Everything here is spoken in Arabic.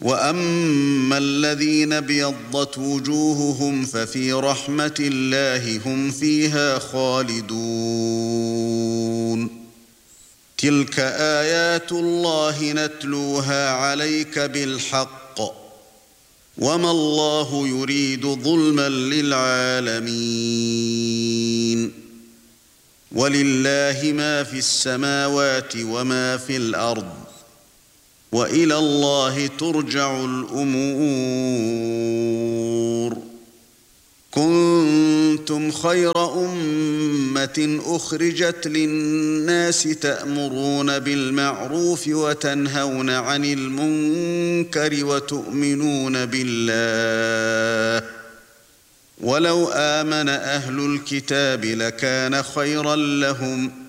وأما الذين ابيضت وجوههم ففي رحمة الله هم فيها خالدون تلك آيات الله نتلوها عليك بالحق وما الله يريد ظلما للعالمين ولله ما في السماوات وما في الأرض وإلى الله ترجع الأمور كنتم خير أمة أخرجت للناس تأمرون بالمعروف وتنهون عن المنكر وتؤمنون بالله ولو آمن أهل الكتاب لكان خيرا لهم